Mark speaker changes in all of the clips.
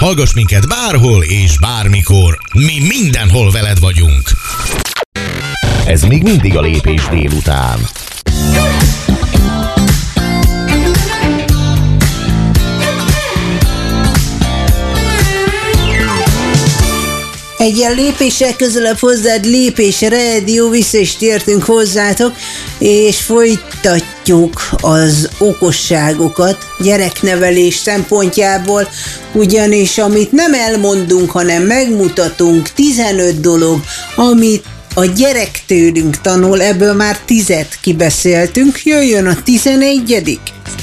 Speaker 1: Hallgass minket bárhol és bármikor. Mi mindenhol veled vagyunk.
Speaker 2: Ez még mindig a Lépés délután.
Speaker 3: Egyen lépéssel közelebb hozzád, Lépés Rádió, vissza is tértünk hozzátok, és folytatjuk az okosságokat gyereknevelés szempontjából, ugyanis amit nem elmondunk, hanem megmutatunk, 15 dolog, amit a gyerek tőlünk tanul, ebből már 10 kibeszéltünk, jöjjön a 11.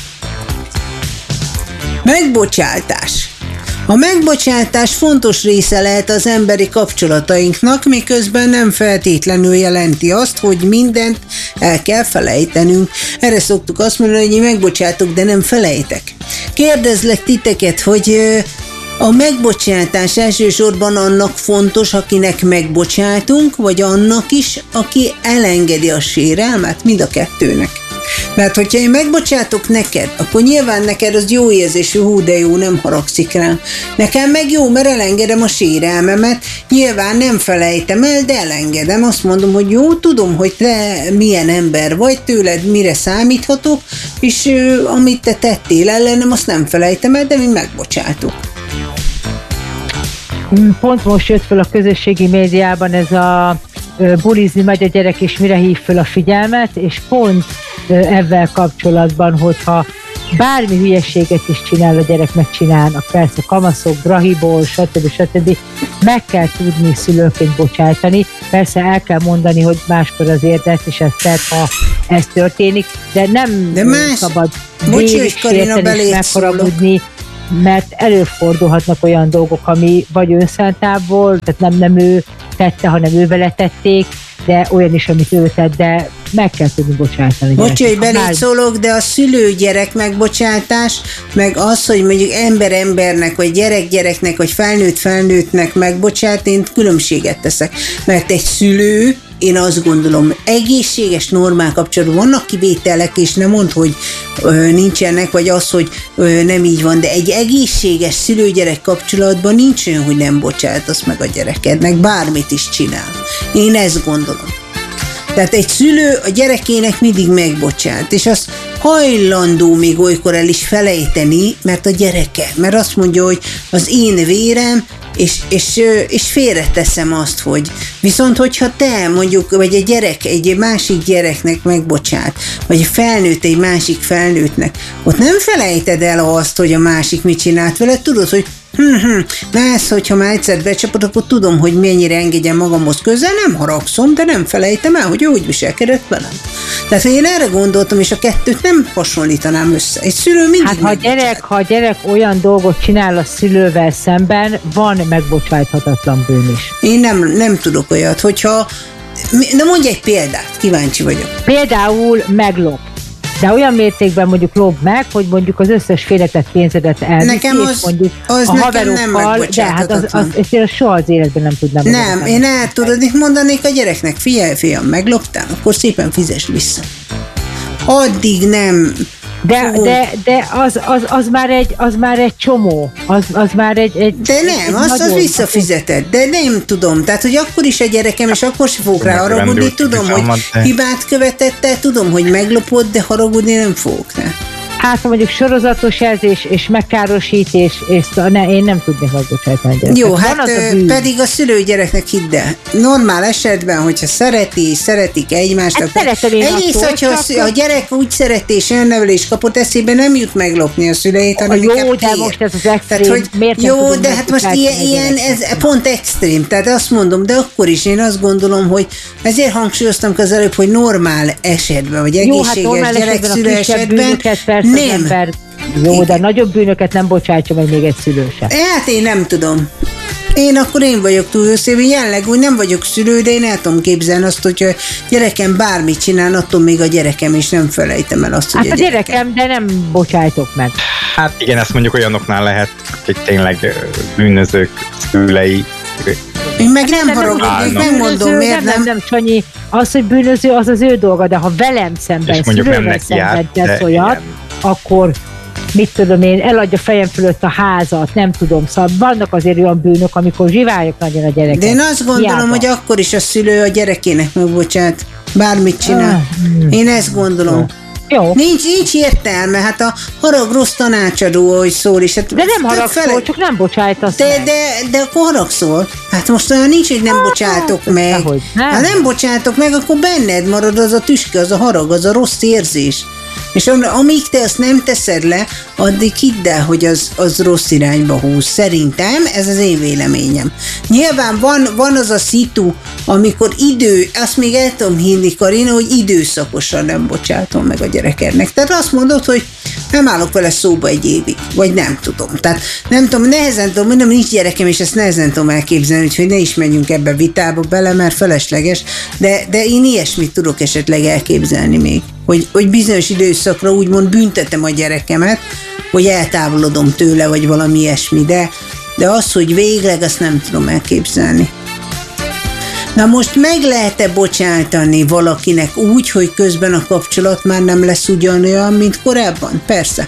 Speaker 3: Megbocsátás. A megbocsátás fontos része lehet az emberi kapcsolatainknak, miközben nem feltétlenül jelenti azt, hogy mindent el kell felejtenünk. Erre szoktuk azt mondani, hogy én megbocsátok, de nem felejtek. Kérdezlek titeket, hogy a megbocsátás elsősorban annak fontos, akinek megbocsátunk, vagy annak is, aki elengedi a sérelmet, mind a kettőnek. Mert hogyha én megbocsátok neked, akkor nyilván neked az jó érzésű, hú de jó, nem haragszik rám. Nekem meg jó, mert elengedem a sérelmemet, nyilván nem felejtem el, de elengedem. Azt mondom, hogy jó, tudom, hogy te milyen ember vagy, tőled mire számíthatok, és amit te tettél ellenem, azt nem felejtem el, de mi megbocsátok.
Speaker 4: Pont most jött fel a közösségi médiában ez a bulizni megy a gyerek, és mire hív fel a figyelmet, és pont ezzel kapcsolatban, hogyha bármi hülyeséget is csinál a gyerek, megcsinálnak, persze kamaszok, brahiból, stb. Meg kell tudni szülőként bocsájtani, persze el kell mondani, hogy máskor azért ezt és ezt tett, ha ez történik, de nem szabad vérig sérteni és megharagudni, mert előfordulhatnak olyan dolgok, ami vagy önszántából, tehát nem ő tette, hanem ő vele tették, de olyan is, amit ő tett, de meg kell tudni bocsátani.
Speaker 3: Bocsi, hogy beléd szólok, de a szülő-gyerek megbocsátás, meg az, hogy mondjuk ember-embernek, vagy gyerek-gyereknek, vagy felnőtt-felnőttnek megbocsát, én különbséget teszek. Mert egy szülő, én azt gondolom, egészséges, normál kapcsolatban vannak kivételek, és nem mond, hogy nincsenek, vagy az, hogy nem így van, de egy egészséges szülő-gyerek kapcsolatban nincs olyan, hogy nem bocsátasz meg a gyerekednek, bármit is csinál. Én ezt gondolom. Tehát egy szülő a gyerekének mindig megbocsát, és azt hajlandó még olykor el is felejteni, mert a gyereke, mert azt mondja, hogy az én vérem, és félreteszem azt, hogy viszont hogyha te mondjuk, vagy egy gyerek egy másik gyereknek megbocsát, vagy egy felnőtt egy másik felnőttnek, ott nem felejted el azt, hogy a másik mit csinált vele, tudod, hogy mert hogyha már egyszer becsapod, akkor tudom, hogy mennyire engedjem magamhoz közel, nem haragszom, de nem felejtem el, hogy ő úgy viselkedett velem. Tehát én erre gondoltam, és a kettőt nem hasonlítanám össze. Egy szülő mindig
Speaker 4: ha a gyerek olyan dolgot csinál a szülővel szemben, van megbocsáthatatlan bűn is.
Speaker 3: Én nem tudok olyat, hogyha... Na mondj egy példát, kíváncsi vagyok.
Speaker 4: Például meglop. De olyan mértékben mondjuk lop meg, hogy mondjuk az összes félretett pénzedet elviszi,
Speaker 3: nekem az,
Speaker 4: mondjuk
Speaker 3: az
Speaker 4: a haverokkal, de hát az soha az életben nem tudnám.
Speaker 3: Nem, én el tudod, mondanék a gyereknek, figyelj, fiam, megloptál, akkor szépen fizess vissza. Addig nem...
Speaker 4: De az már egy csomó. Az már egy
Speaker 3: de nem, az visszafizeted, de nem tudom. Tehát, hogy akkor is a gyerekem, és akkor se fogok rá haragudni, tudom, hogy hibát követett, tudom, hogy meglopott, de haragudni nem fogok rá.
Speaker 4: Hát mondjuk sorozatos jelzés és megkárosítés, és én nem tudnék megbocsájtani.
Speaker 3: Jó, hát pedig a szülőgyereknek hidd el. Normál esetben, hogyha szeretik egymást, egyrészt, hogyha a gyerek úgy szereti és önnevelés kapott, eszébe nem jut meglopni a szüleit, hanem
Speaker 4: jó, de most ez az extrém,
Speaker 3: hogy jó, de hát most ilyen ez pont extrém, tehát azt mondom, de akkor is én azt gondolom, hogy ezért hangsúlyoztam az előbb, hogy normál esetben, vagy egészséges gyerekszülő esetben nem.
Speaker 4: Jó, de nagyobb bűnöket nem bocsátja meg még egy szülő sem.
Speaker 3: Hát én nem tudom. Én vagyok túl őszintén, jelenleg úgy nem vagyok szülő, de én el tudom képzelni azt, hogyha gyerekem bármit csinál, attól még a gyerekem, és nem felejtem el azt, hogy
Speaker 4: hát a gyerekem, de nem bocsájtok meg.
Speaker 5: Hát igen, ezt mondjuk olyanoknál lehet, hogy tényleg bűnözők szülei.
Speaker 3: Én meg nem haragudnék, nem mondom, miért nem.
Speaker 4: Nem, Sanyi, az, hogy bűnöző, az az ő dolga, de ha velem szemben, szülővel szemben tesz olyat, akkor mit tudom én, eladja fejem fölött a házat, nem tudom, szóval vannak azért olyan bűnök, amikor zsiváljuk nagyon a gyereket.
Speaker 3: De én azt gondolom,
Speaker 4: Hiába.
Speaker 3: hogy akkor is a szülő a gyerekének megbocsát, bármit csinál. Én ezt gondolom.
Speaker 4: Jó.
Speaker 3: Nincs értelme, hát a harag rossz tanácsadó, ahogy szól is. Hát
Speaker 4: De nem haragszol, csak nem bocsájtasz meg.
Speaker 3: de akkor haragszol. Hát most olyan nincs, hogy nem bocsátok meg.
Speaker 4: dehogy, nem.
Speaker 3: Ha nem bocsátok meg, akkor benned marad az a tüske, az a harag, az a rossz érzés. És amíg te azt nem teszed le, addig hidd el, hogy az rossz irányba húz. Szerintem ez az én véleményem. Nyilván van az a szitu, amikor azt még el tudom hinni, Karina, hogy időszakosan nem bocsátom meg a gyerekednek. Tehát azt mondod, hogy nem állok vele szóba egy évig, vagy nem tudom. Tehát nem tudom, nehezen tudom, mondom, nincs gyerekem, és ezt nehezen tudom elképzelni, úgyhogy ne is menjünk ebbe vitába bele, mert felesleges, de én ilyesmit tudok esetleg elképzelni még. Hogy bizonyos időszakra úgymond büntetem a gyerekemet, hogy eltávolodom tőle, vagy valami ilyesmi, de az, hogy végleg, azt nem tudom elképzelni. Na most meg lehet-e bocsátani valakinek úgy, hogy közben a kapcsolat már nem lesz ugyanolyan, mint korábban? Persze.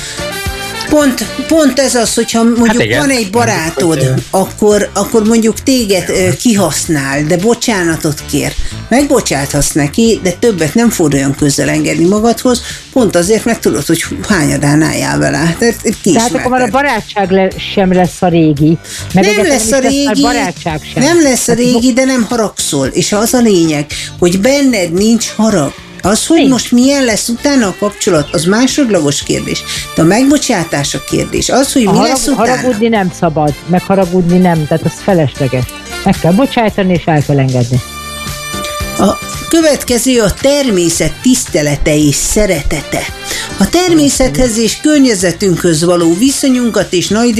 Speaker 3: Pont ez az, hogyha mondjuk van egy barátod, akkor mondjuk téged kihasznál, de bocsánatot kér. Megbocsáthatsz neki, de többet nem fog olyan közel engedni magadhoz, pont azért, mert tudod, hogy hányadán álljál vele.
Speaker 4: Tehát akkor már a barátság sem lesz a régi.
Speaker 3: Nem lesz a régi, nem lesz a régi, de nem haragszol. És az a lényeg, hogy benned nincs harag. Az, hogy most milyen lesz utána a kapcsolat, az másodlagos kérdés. De a megbocsátás a kérdés. Az, hogy mi lesz utána.
Speaker 4: Haragudni nem szabad, meg haragudni nem, tehát az felesleges. Meg kell bocsájtani, és el kell engedni.
Speaker 3: A következő a természet tisztelete és szeretete. A természethez és környezetünkhöz való viszonyunkat és nagy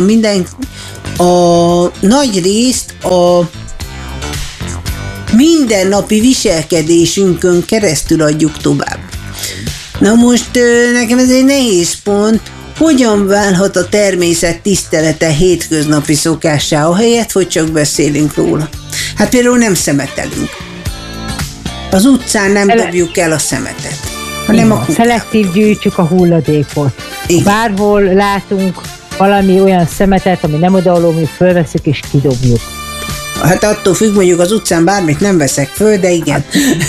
Speaker 3: részt a mindennapi viselkedésünkön keresztül adjuk tovább. Na most nekem ez egy nehéz pont, hogyan válhat a természet tisztelete hétköznapi szokássá, ahelyett, hogy csak beszélünk róla. Hát például nem szemetelünk. Az utcán nem dobjuk el a szemetet, hanem a kukába.
Speaker 4: Szelektív gyűjtsük a hulladékot.
Speaker 3: Igen.
Speaker 4: Bárhol látunk valami olyan szemetet, ami nem odavaló, mi fölveszünk és kidobjuk.
Speaker 3: Hát attól függ, mondjuk az utcán bármit nem veszek föl, de igen.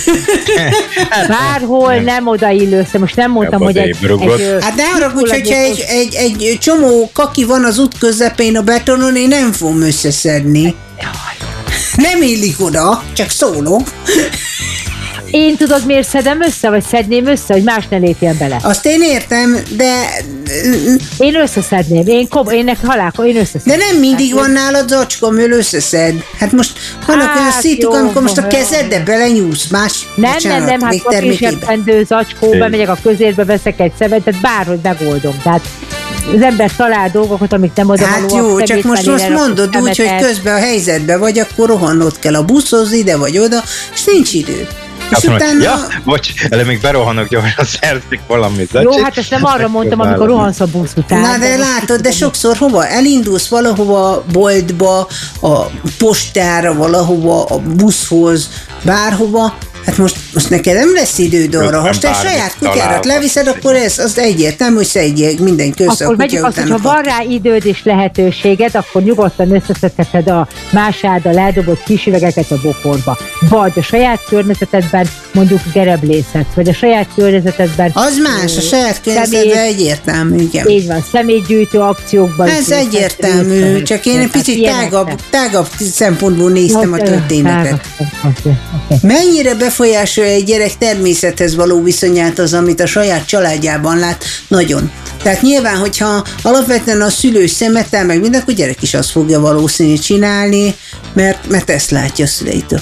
Speaker 4: Bárhol nem odaillő, most nem mondtam, hogy egy
Speaker 3: hát ne haragudj, hogyha egy csomó kaki van az út közepén a betonon, én nem fogom összeszedni. Nem illik oda, csak szólok.
Speaker 4: Én tudod, miért szedem össze, vagy szedném össze, hogy más ne lépjen bele?
Speaker 3: Azt én értem, de...
Speaker 4: Én összeszedném, én összeszedném.
Speaker 3: De nem mindig van nálad zacskó, amivel összeszed. Hát most vannak olyan szítuk, amikor most a kezedbe belenyúlsz más,
Speaker 4: nem, hát papírsebkendő zacskóba, megyek a közérbe, veszek egy szemetet, bárhogy megoldom. Tehát az ember talál dolgokat, amik nem oda
Speaker 3: hát jó, csak most mondod úgy, hogy közben a helyzetben vagy, akkor rohannod kell a buszhoz ide vagy oda, és nincs idő. És utána...
Speaker 5: Ja, bocs, előbb még berohanok gyorsan, szerzik valamit.
Speaker 4: Jó, hát ezt nem arra mondtam, amikor rohansz a busz után.
Speaker 3: Na, de látod, de sokszor hova? Elindulsz valahova a boltba, a postára, valahova a buszhoz, bárhova. Hát most neked nem lesz időd arra, ha te saját kutyárat leviszed, akkor ez az egyértelmű, hogy szedjél mindenki össze
Speaker 4: akkor
Speaker 3: a kutya
Speaker 4: után. Akkor ha van rá időd és lehetőséged, akkor nyugodtan összeszedheted a más által eldobott kisüvegeket a bokorba. Vagy a saját környezetedben mondjuk gereblészet, vagy a saját környezetedben...
Speaker 3: Az más, a saját környezetedben egyértelmű, igen.
Speaker 4: Így van, szemétgyűjtő akciókban.
Speaker 3: Ez egyértelmű, csak én egy picit tágabb szempontból néztem a történetet. Mennyire befolyásolja egy gyerek természethez való viszonyát az, amit a saját családjában lát? Nagyon. Tehát nyilván, hogyha alapvetően a szülő szemetel, meg minden, akkor gyerek is azt fogja valószínűleg csinálni, mert ezt látja a szüleitől.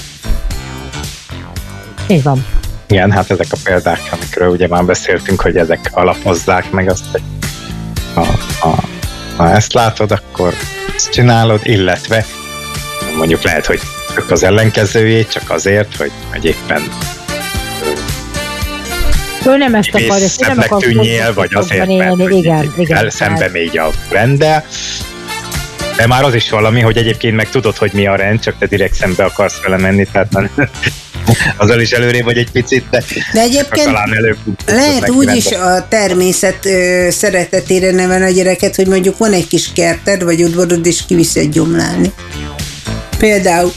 Speaker 4: Így van.
Speaker 5: Igen, hát ezek a példák, amikről ugye már beszéltünk, hogy ezek alapozzák meg azt, hogy ha ezt látod, akkor ezt csinálod, illetve mondjuk lehet, hogy ők az ellenkezőjét, csak azért, hogy éppen
Speaker 4: ő nem ezt akar, ezt nem akar
Speaker 5: tűnjél, vagy azért, mert igen, szembe megy a renddel. De már az is valami, hogy egyébként meg tudod, hogy mi a rend, csak te direkt szembe akarsz vele menni, tehát Azzal is előrébb vagy egy picit,
Speaker 3: de egyébként
Speaker 5: talán előbb
Speaker 3: lehet úgy is a természet szeretetére nevelni a gyereket, hogy mondjuk van egy kis kerted, vagy udvarod, és kiviszed gyomlálni. Például.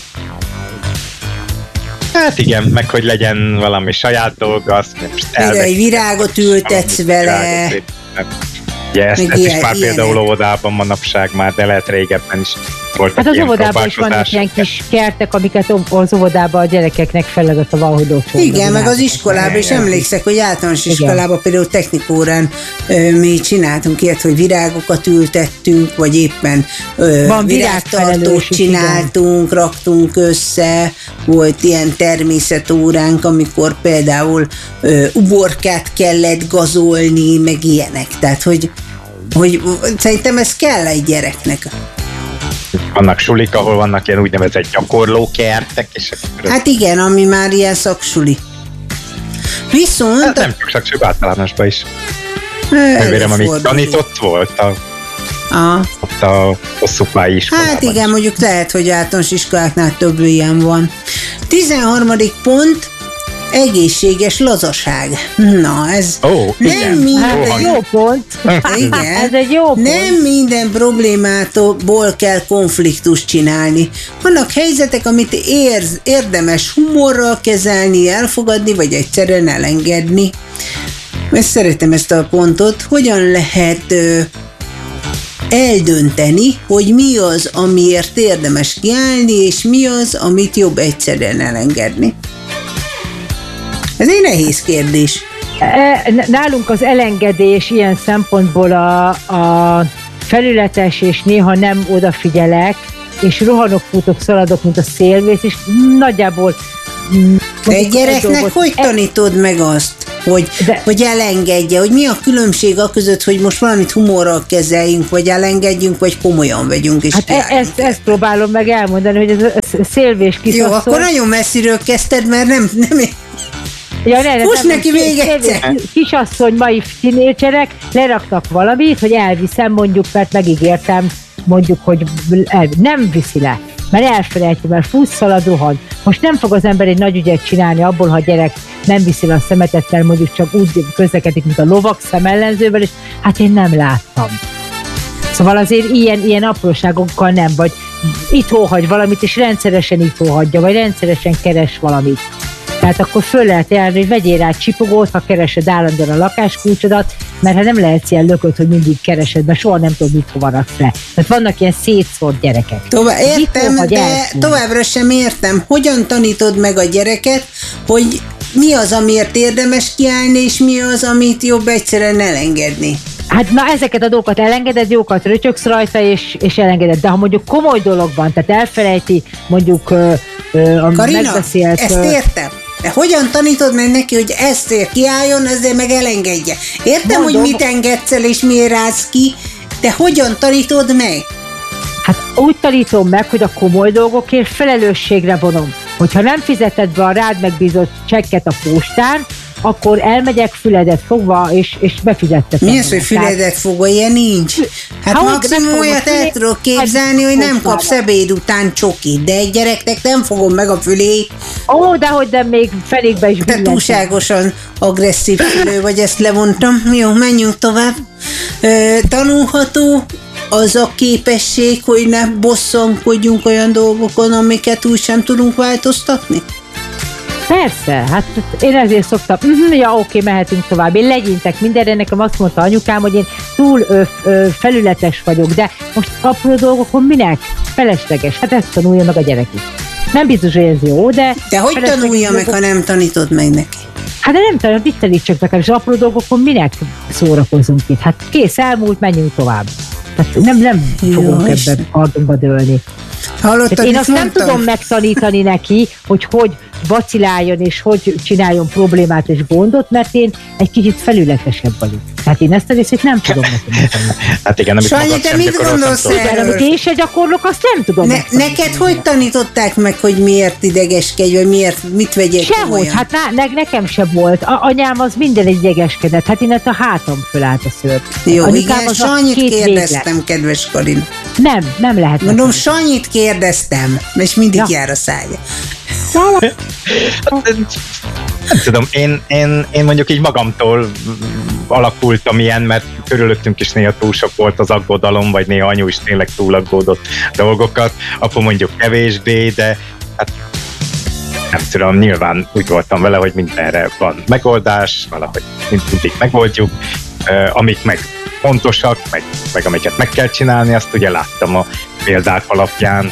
Speaker 5: Hát igen, meg hogy legyen valami saját dolga, azt most
Speaker 3: egy virágot ültetsz vele.
Speaker 5: Ugye ezt is már például óvodában manapság már, de lehet régebben is voltak.
Speaker 4: Hát az óvodában is vannak ilyen kis kertek, amiket az óvodában a gyerekeknek feladata van, hogy ott
Speaker 3: igen, meg az iskolában is emlékszek, hogy általános iskolában például technikórán mi csináltunk ilyet, hogy virágokat ültettünk, vagy éppen virágtartót csináltunk, igen. Raktunk össze, volt ilyen természetóránk, amikor például uborkát kellett gazolni, meg ilyenek, tehát hogy szerintem ez kell egy gyereknek.
Speaker 5: Vannak sulik, ahol vannak ilyen úgynevezett gyakorlókertek, és
Speaker 3: hát igen, ami már ilyen szaksuli. Viszont...
Speaker 5: Hát nem csak szaksuli, általánosban is. Nővérem, amit tanított volt ott a hosszúpályi iskolában.
Speaker 3: Hát igen, mondjuk lehet, hogy általános iskoláknál több ilyen van. 13. pont, egészséges lazaság. Na, ez nem minden...
Speaker 4: jó pont.
Speaker 3: Igen.
Speaker 4: Ez egy jó pont.
Speaker 3: Nem minden problémától kell konfliktust csinálni. Vannak helyzetek, amit érdemes humorral kezelni, elfogadni, vagy egyszerűen elengedni. Ezt szeretem ezt a pontot. Hogyan lehet eldönteni, hogy mi az, amiért érdemes kiállni, és mi az, amit jobb egyszerűen elengedni? Ez egy nehéz kérdés.
Speaker 4: Nálunk az elengedés ilyen szempontból a felületes, és néha nem odafigyelek, és rohanok, futok, szaladok, mint a szélvész, és nagyjából...
Speaker 3: De egy gyereknek hogy tanítod meg azt, hogy elengedje, hogy mi a különbség a között, hogy most valamit humorral kezeljünk, vagy elengedjünk, vagy komolyan vegyünk, és
Speaker 4: hát ezt próbálom meg elmondani, hogy ez a szélvés kisasszony...
Speaker 3: Jó, akkor nagyon messziről kezdted, mert nem
Speaker 4: ja,
Speaker 3: most neki még egyszer.
Speaker 4: Kisasszony, mai tínédzserek leraktak valamit, hogy elviszem, mondjuk, mert megígértem, mondjuk, hogy nem viszi le, mert elfelejti, mert fuss, szalad, rohan. Most nem fog az ember egy nagy ügyet csinálni abból, ha a gyerek nem viszi le a szemetet, mert mondjuk csak úgy közlekedik, mint a lovak szemellenzővel, és hát én nem láttam. Szóval azért ilyen apróságokkal nem, vagy itthon hagy valamit, és rendszeresen itthon hagyja, vagy rendszeresen keres valamit. Tehát akkor föl lehet járni, hogy vegyél rá csipogót, ha keresed állandóan a lakáskulcsodat, mert ha nem lehetsz ilyen lököt, hogy mindig keresed, mert soha nem tudod, mit hova raksz le. Tehát vannak ilyen szétszórt gyerekek.
Speaker 3: Értem, de továbbra sem értem. Hogyan tanítod meg a gyereket, hogy mi az, amiért érdemes kiállni, és mi az, amit jobb egyszerűen elengedni?
Speaker 4: Hát na, ezeket a dolgokat elengeded, jókat rötyögsz rajta, és elengeded. De ha mondjuk komoly dolog van, tehát elfelejti mondjuk
Speaker 3: Karina,
Speaker 4: megbeszélt...
Speaker 3: ezt értem. De hogyan tanítod meg neki, hogy ezt kiálljon, ezért meg elengedje? Értem, hogy mit engedsz el, és miért állsz ki, de hogyan tanítod meg?
Speaker 4: Hát úgy tanítom meg, hogy a komoly dolgokért felelősségre vonom. Hogyha nem fizeted be a rád megbízott csekket a postán, akkor elmegyek füledet fogva, és befizettek.
Speaker 3: Mi az, hogy füledet fogva? Ilyen nincs. Hát maximum olyat el tudok képzelni, hogy nem kapsz ebéd után csokit, de egy gyereknek nem fogom meg a fülét.
Speaker 4: Ó, dehogy, de még felékbe is
Speaker 3: te túlságosan agresszív fülő vagy, ezt levontam. Jó, menjünk tovább. Tanulható az a képesség, hogy ne bosszankodjunk olyan dolgokon, amiket úgy sem tudunk változtatni?
Speaker 4: Persze, hát én ezért szoktam, oké, mehetünk tovább. Én legyintek mindenre, nekem azt mondta anyukám, hogy én túl felületes vagyok, de most apró dolgokon minek? Felesleges, hát ezt tanulja meg a gyerek is. Nem biztos, hogy ez jó, de...
Speaker 3: De hogy tanulja meg, ha nem tanítod meg neki?
Speaker 4: Hát de nem tanulod, itt tanítsuk nekem, és apró dolgokon minek szórakozunk itt? Hát kész, elmúlt, menjünk tovább. Tehát nem fogunk ebben pardonba dőlni. Én azt nem tudom megtanítani neki, hogy vaciláljon és hogy csináljon problémát és gondot, mert én egy kicsit felületesebb vagyok. Tehát én ezt a részét nem tudom neki.
Speaker 5: Hát igen, amit
Speaker 3: Sanyi, te mit gondolsz erről?
Speaker 4: Amit én se gyakorlok, azt nem tudom
Speaker 3: neked hogy tanították meg, hogy miért idegeskedj, vagy mit vegyél
Speaker 4: komolyan? Sehogy, hát nekem se volt. Anyám az minden idegeskedett, hát én a hátam fölállt a szőr.
Speaker 3: Jó, igen, Sanyit kérdeztem, kedves Karin.
Speaker 4: Nem lehet.
Speaker 3: Mondom, Sanyit kérdeztem, és mindig jár a szája.
Speaker 5: Nem tudom, én mondjuk így magamtól alakultam ilyen, mert körülöttünk is néha túl sok volt az aggodalom, vagy néha anyu is tényleg túl aggódott dolgokat, apu mondjuk kevésbé, de hát nem tudom, nyilván úgy voltam vele, hogy mindenre van megoldás, valahogy mindig megoldjuk, amik meg fontosak, meg amiket meg kell csinálni, azt ugye láttam a példák alapján,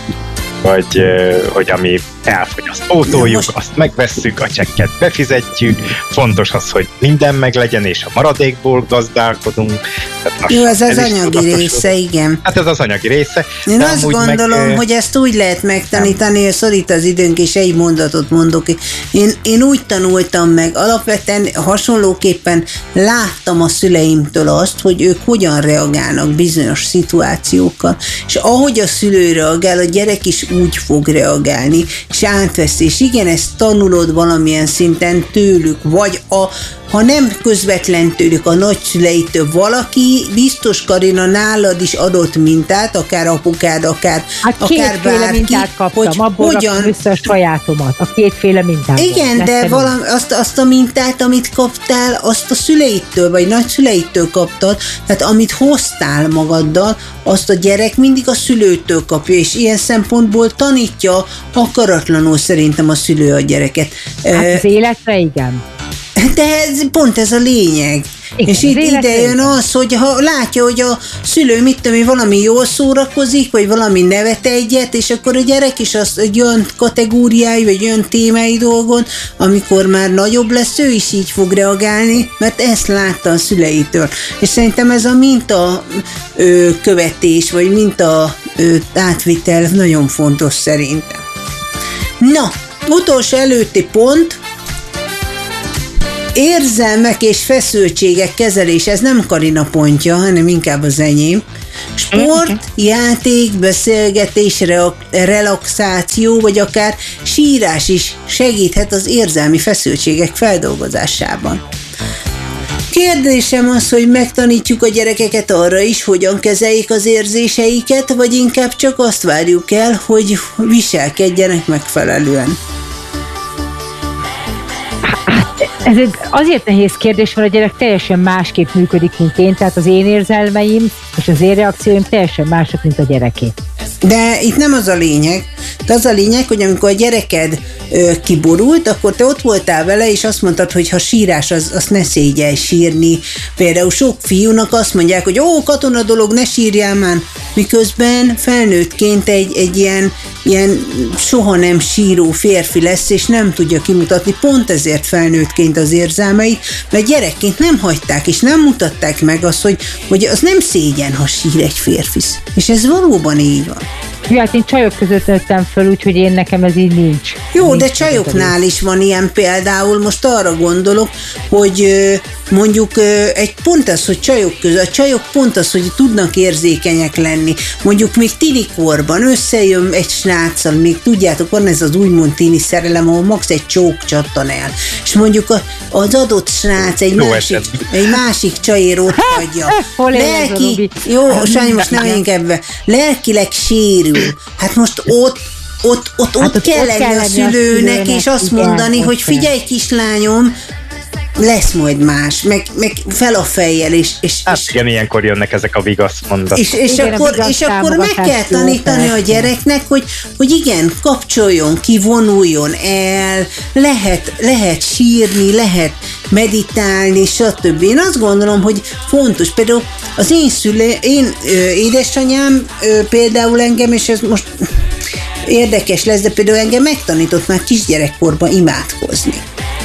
Speaker 5: hogy ami elfogy, azt pótoljuk, azt megvesszük, a csekket befizetjük, fontos az, hogy minden meglegyen, és a maradékból gazdálkodunk.
Speaker 3: Jó, ez az anyagi része, igen.
Speaker 5: Hát ez az anyagi része.
Speaker 3: Én azt gondolom, hogy ezt úgy lehet megtanítani, hogy szorít az időnk, és egy mondatot mondok. Én úgy tanultam meg, alapvetően hasonlóképpen láttam a szüleimtől azt, hogy ők hogyan reagálnak bizonyos szituációkkal, és ahogy a szülő reagál, a gyerek is úgy fog reagálni, és átvesz, és igen, ezt tanulod valamilyen szinten tőlük, vagy ha nem közvetlen tőlük, a nagyszüleitől valaki, biztos Karina nálad is adott mintát, akár apukád, akár
Speaker 4: kétféle mintát kaptam, abból rakom össze a sajátomat, a kétféle mintát.
Speaker 3: Igen, de azt a mintát, amit kaptál, azt a szüleitől, vagy nagyszüleitől kaptad, tehát amit hoztál magaddal, azt a gyerek mindig a szülőtől kapja, és ilyen szempontból tanítja akaratlanul szerintem a szülő a gyereket.
Speaker 4: Hát az életre igen.
Speaker 3: De pont ez a lényeg. Igen, és ide jön az, hogy ha látja, hogy a szülő valami jól szórakozik, vagy valami nevet egyet, és akkor a gyerek is az egy olyan kategóriái, vagy olyan témái dolgon, amikor már nagyobb lesz, ő is így fog reagálni, mert ezt látta a szüleitől. És szerintem ez a minta követés, vagy minta átvitel nagyon fontos szerintem. Na, utolsó előtti pont, érzelmek és feszültségek kezelés, ez nem Karina pontja, hanem inkább az enyém. Sport, játék, beszélgetés, relaxáció, vagy akár sírás is segíthet az érzelmi feszültségek feldolgozásában. Kérdésem az, hogy megtanítjuk a gyerekeket arra is, hogyan kezeljék az érzéseiket, vagy inkább csak azt várjuk el, hogy viselkedjenek megfelelően.
Speaker 4: Ez azért nehéz kérdés, mert a gyerek teljesen másképp működik, mint én, tehát az én érzelmeim és az én reakcióim teljesen mások, mint a gyereké.
Speaker 3: De itt nem az a lényeg. De az a lényeg, hogy amikor a gyereked kiborult, akkor te ott voltál vele, és azt mondtad, hogy ha sírás, azt ne szégyelj sírni. Például sok fiúnak azt mondják, hogy katona dolog, ne sírjál már, miközben felnőttként egy ilyen soha nem síró férfi lesz, és nem tudja kimutatni pont ezért felnőttként az érzelmeit, mert gyerekként nem hagyták, és nem mutatták meg azt, hogy az nem szégyen, ha sír egy férfi. És ez valóban így van.
Speaker 4: Ja, hát én csajok között nőttem föl, úgyhogy nekem ez így nincs.
Speaker 3: Jó,
Speaker 4: nincs,
Speaker 3: de csajoknál is van ilyen például, most arra gondolok, hogy mondjuk egy pont az, hogy csajok között, a csajok pont az, hogy tudnak érzékenyek lenni. Mondjuk még tinikorban összejön egy sráccal, még tudjátok, van ez az úgymond tini szerelem, ahol max egy csók csattan el. És mondjuk az adott srác egy másik csajér ott hagyja. Jó, Sanyi, most nem menjünk ebbe. Lelkileg sérül. Hát most ott kell lenni a szülőnek, és azt mondani, hogy figyelj kislányom, lesz majd más, meg fel a fejjel, és
Speaker 5: igen, ilyenkor jönnek ezek a vigasz mondatok.
Speaker 3: És akkor meg kell tanítani a gyereknek, hogy igen, kapcsoljon ki, vonuljon el, lehet sírni, lehet meditálni, stb. Én azt gondolom, hogy fontos, például az én édesanyám például engem, és ez most érdekes lesz, de például engem megtanított már kisgyerekkorban imádkozni.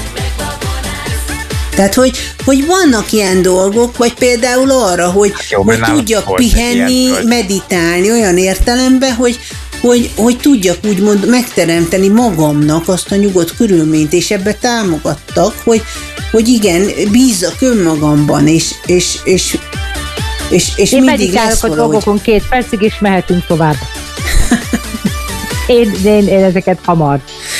Speaker 3: Tehát, hogy vannak ilyen dolgok, vagy például arra, hogy tudjak pihenni, meditálni olyan értelemben, hogy tudjak úgymond megteremteni magamnak azt a nyugodt körülményt, és ebbe támogattak, hogy igen, bízzak önmagamban, és
Speaker 4: én
Speaker 3: mindig lesz
Speaker 4: a dolgokon 2 percig, és mehetünk tovább. Én ezeket hamar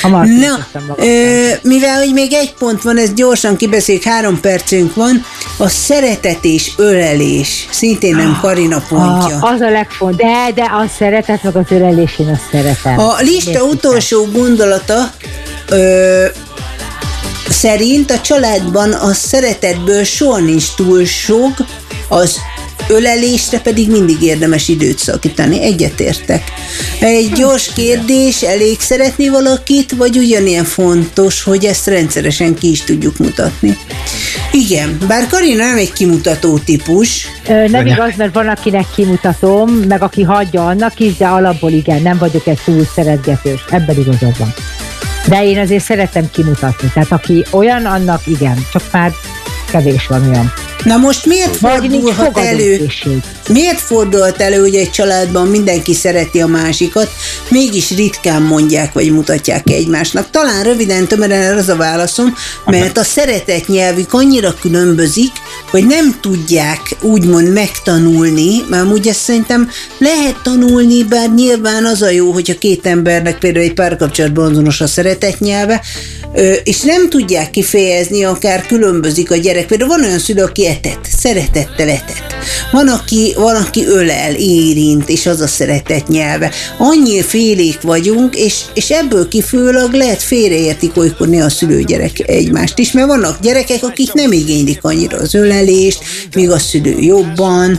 Speaker 3: mivel hogy még egy pont van, ezt gyorsan kibeszéljük, 3 percünk van, a szeretet és ölelés, szintén nem Karina pontja.
Speaker 4: Az a legfontosabb, de a szeretet meg az ölelés, én azt szeretem.
Speaker 3: A lista utolsó gondolata, szerint a családban a szeretetből soha nincs túl sok, az ölelésre pedig mindig érdemes időt szakítani. Egyetértek. Egy gyors kérdés, elég szeretni valakit, vagy ugyanilyen fontos, hogy ezt rendszeresen ki is tudjuk mutatni? Igen, bár Karina nem egy kimutató típus.
Speaker 4: Nem igaz, mert van, akinek kimutatom, meg aki hagyja annak is, de alapból igen, nem vagyok egy túl szeretgetős. Ebben igazad van. De én azért szeretem kimutatni. Tehát aki olyan, annak igen, csak már kevés van olyan.
Speaker 3: Na most miért fordulhat elő? Miért fordulhat elő, hogy egy családban mindenki szereti a másikat, mégis ritkán mondják, vagy mutatják egymásnak? Talán röviden, tömören az a válaszom, mert a szeretet nyelvük annyira különbözik, hogy nem tudják úgymond megtanulni, mert úgy ezt szerintem lehet tanulni, bár nyilván az a jó, hogyha két embernek például egy párkapcsolatban azonos a szeretet nyelve, és nem tudják kifejezni, akár különbözik a gyerek. Például van olyan szülő, aki etet, szeretettel etet. Van, aki ölel, érint, és az a szeretet nyelve. Annyi félék vagyunk, és ebből kifolyólag lehet félreértik olykor a szülő-gyerek egymást is, mert vannak gyerekek, akik nem igénylik annyira az ölelést, míg a szülő jobban.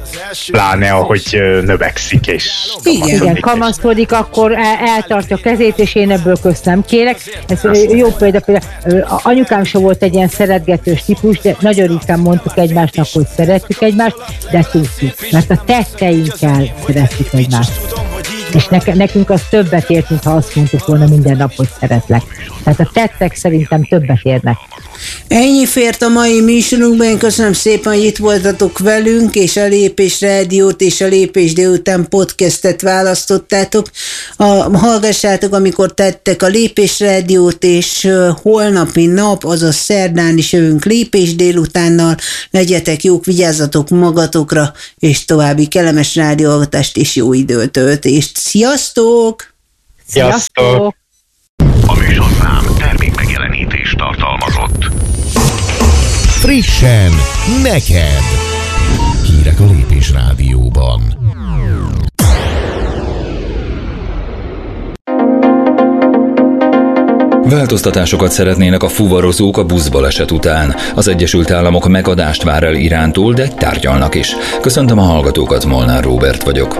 Speaker 5: Pláne, ahogy növekszik, és...
Speaker 4: Igen, kamaszkodik, akkor eltartja kezét, és én ebből közt nem kérek. Ez jó példa, anyukám sem volt egy ilyen szeretgetős típus, de nagyon ritkán mondtuk egymásnak, hogy szeretjük egymást, de tudjuk, mert a tetteinkkel szeretjük egymást. És nekünk az többet ért, mintha azt mondtuk volna minden nap, hogy szeretlek. Tehát a tettek szerintem többet érnek.
Speaker 3: Ennyi fért a mai műsorunkban. Én köszönöm szépen, hogy itt voltatok velünk, és a Lépés Rádiót és a Lépés délután podcastet választottátok. Hallgassátok, amikor tettek a Lépés Rádiót, és holnapi nap, azaz szerdán is jövünk Lépés délutánnal. Legyetek jók, vigyázzatok magatokra, és további kellemes rádióhallgatást és jó időtöltést. Sziasztok!
Speaker 5: Sziasztok!
Speaker 2: A műsorszám termékmegjelenítést tartalmazott.
Speaker 1: Frissen, neked! Hírek a Lépés Rádióban.
Speaker 6: Változtatásokat szeretnének a fuvarozók a buszbaleset után. Az Egyesült Államok megadást vár el Irántól, de tárgyalnak is. Köszöntöm a hallgatókat, Molnár Róbert vagyok.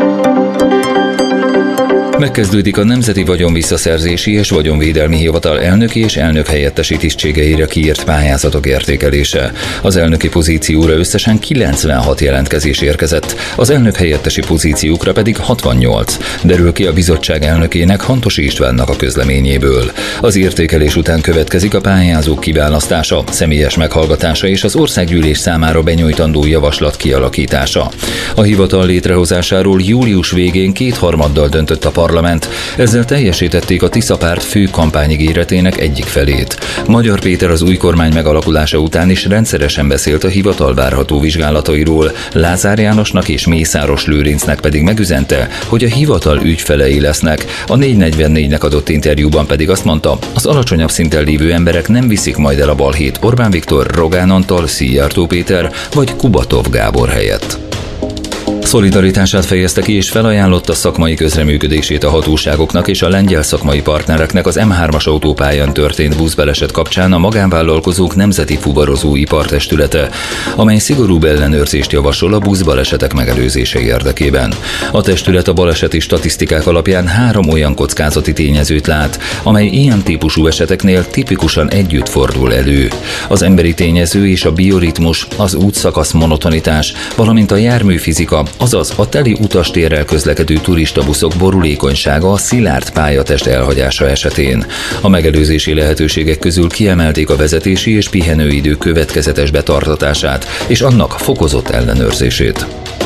Speaker 6: Megkezdődik a Nemzeti Vagyonvisszaszerzési és Vagyonvédelmi Hivatal elnöki és elnökhelyettesi tisztségeire kiírt pályázatok értékelése. Az elnöki pozícióra összesen 96 jelentkezés érkezett, az elnökhelyettesi pozíciókra pedig 68, derül ki a bizottság elnökének, Hantosi Istvánnak a közleményéből. Az értékelés után következik a pályázók kiválasztása, személyes meghallgatása és az országgyűlés számára benyújtandó javaslat kialakítása. A hivatal létrehozásáról július végén 2/3 döntött a parlament, ezzel teljesítették a Tisza párt fő kampányigéretének egyik felét. Magyar Péter az új kormány megalakulása után is rendszeresen beszélt a hivatal várható vizsgálatairól, Lázár Jánosnak és Mészáros Lőrincnek pedig megüzente, hogy a hivatal ügyfelei lesznek. A 444-nek adott interjúban pedig azt mondta, az alacsonyabb szinten lévő emberek nem viszik majd el a balhét Orbán Viktor, Rogán Antal, Szijjártó Péter vagy Kubatov Gábor helyett. Szolidaritását fejezte ki és felajánlotta szakmai közreműködését a hatóságoknak és a lengyel szakmai partnereknek az M3-as autópályán történt buszbaleset kapcsán a Magánvállalkozók Nemzeti Fuvarozó Ipartestülete, amely szigorúbb ellenőrzést javasol a buszbalesetek megelőzése érdekében. A testület a baleseti statisztikák alapján 3 olyan kockázati tényezőt lát, amely ilyen típusú eseteknél tipikusan együtt fordul elő. Az emberi tényező és a bioritmus, az útszakasz monotonitás, valamint a járműfizika, azaz a teli utastérrel közlekedő turistabuszok borulékonysága a szilárd pályatest elhagyása esetén. A megelőzési lehetőségek közül kiemelték a vezetési és pihenőidő következetes betartatását és annak fokozott ellenőrzését.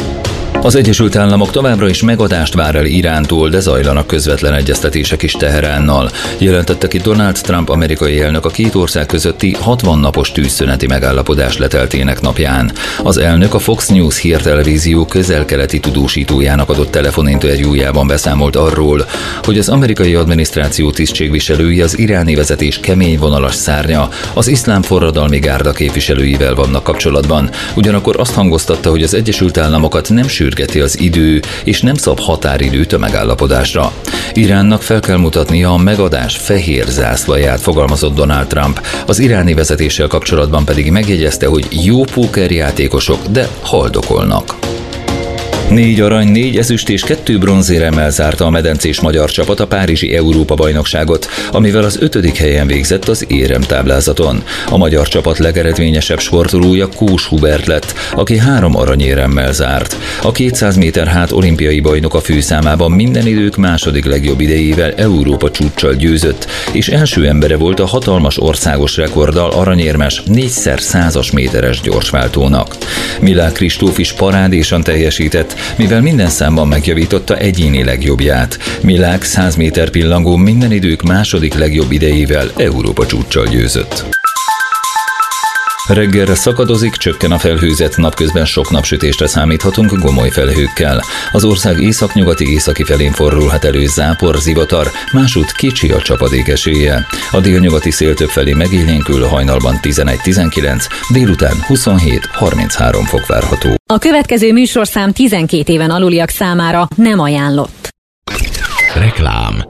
Speaker 6: Az Egyesült Államok továbbra is megadást vár el Irántól, de zajlanak közvetlen egyeztetések is Teheránnal. Jelentette ki Donald Trump amerikai elnök a két ország közötti 60 napos tűzszüneti megállapodás leteltének napján. Az elnök a Fox News hírtelevízió közel-keleti tudósítójának adott telefoninterjújában beszámolt arról, hogy az amerikai adminisztráció tisztségviselői az iráni vezetés kemény vonalas szárnya, az iszlám forradalmi gárda képviselőivel vannak kapcsolatban. Ugyanakkor azt hangoztatta, hogy az Egyesült Államokat nem sürgeti sürgeti az idő, és nem szab határidőt a megállapodásra. Iránnak fel kell mutatnia a megadás fehér zászlaját, fogalmazott Donald Trump. Az iráni vezetéssel kapcsolatban pedig megjegyezte, hogy jó pókerjátékosok, de haldokolnak. 4 arany, 4 ezüst és 2 bronzéremmel zárta a medencés magyar csapat a párizsi Európa-bajnokságot, amivel az 5. helyen végzett az éremtáblázaton. A magyar csapat legeredményesebb sportolója Kós Hubert lett, aki 3 aranyéremmel zárt. A 200 méter hát olimpiai bajnok a főszámában minden idők második legjobb idejével Európa csúccsal győzött, és első embere volt a hatalmas országos rekorddal aranyérmes 4x100-as méteres gyorsváltónak. Milák Kristóf is parádésan teljesített, mivel minden számban megjavította egyéni legjobbját. Milák 100 méter pillangón minden idők második legjobb idejével Európa csúccsal győzött. Reggelre szakadozik, csökken a felhőzet, napközben sok napsütésre számíthatunk gomoly felhőkkel. Az ország északnyugati északi felén fordulhat elő zápor, zivatar, másút kicsi a csapadék esélye. A délnyugati szél többfelé megélénkül, hajnalban 11-19, délután 27-33 fok várható.
Speaker 7: A következő műsorszám 12 éven aluliak számára nem ajánlott.
Speaker 1: Reklám.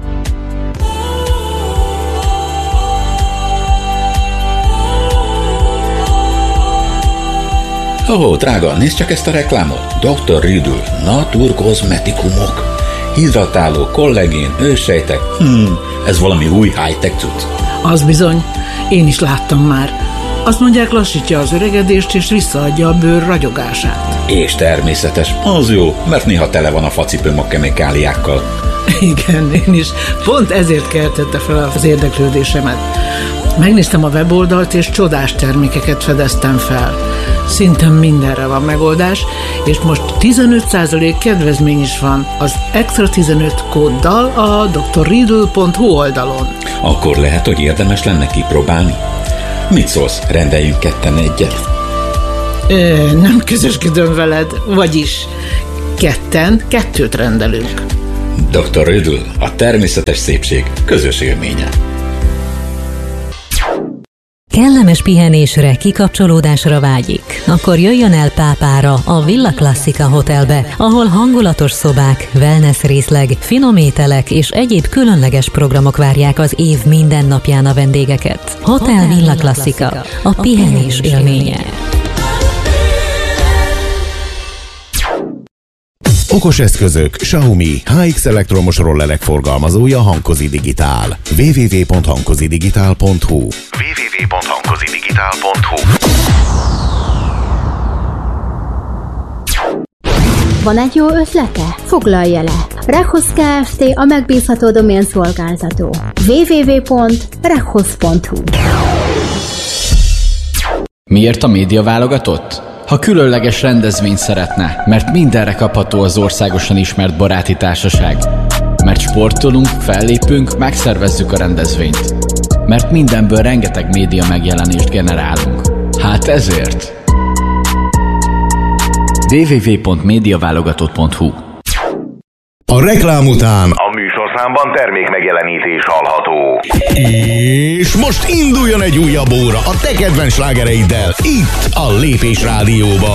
Speaker 8: Ó, drága, nézd csak ezt a reklámot. Dr. Riddle, naturkozmetikumok. Hidratáló, kollagén, őssejtek. Ez valami új high-tech cucc.
Speaker 9: Az bizony, én is láttam már. Azt mondják, lassítja az öregedést és visszaadja a bőr ragyogását.
Speaker 8: És természetes, az jó, mert néha tele van a facipőm a kemikáliákkal.
Speaker 9: Igen, én is. Pont ezért keltette fel az érdeklődésemet. Megnéztem a weboldalt, és csodás termékeket fedeztem fel. Szinte mindenre van megoldás, és most 15% kedvezmény is van az Extra 15 kóddal a drriddle.hu oldalon.
Speaker 8: Akkor lehet, hogy érdemes lenne kipróbálni. Mit szólsz, rendeljünk ketten egyet?
Speaker 9: Nem közösködöm veled, vagyis ketten 2 rendelünk.
Speaker 8: Dr. Riddle, a természetes szépség közös élménye.
Speaker 7: Kellemes pihenésre, kikapcsolódásra vágyik? Akkor jöjjön el Pápára, a Villa Classica Hotelbe, ahol hangulatos szobák, wellness részleg, finom ételek és egyéb különleges programok várják az év minden napján a vendégeket. Hotel Villa Classica, a pihenés élménye.
Speaker 1: Okos eszközök, Xiaomi, HX elektromos rollerek forgalmazója Hankozi Digitál. www.hankozidigitál.hu www.hankozidigitál.hu
Speaker 10: Van egy jó ötlete? Foglalja le! Rekhoz Kft. A megbízható doménszolgáltató. www.rekhoz.hu
Speaker 11: Miért a média válogatott? Ha különleges rendezvényt szeretne, mert mindenre kapható az országosan ismert baráti társaság. Mert sportolunk, fellépünk, megszervezzük a rendezvényt. Mert mindenből rengeteg média megjelenést generálunk. Hát ezért! www.mediaválogatott.hu
Speaker 1: A reklám után
Speaker 2: A műsorszámban termék megjelenítés hallható.
Speaker 1: és most induljon egy újabb óra a te kedvenc slágereiddel itt a Lépés Rádióban.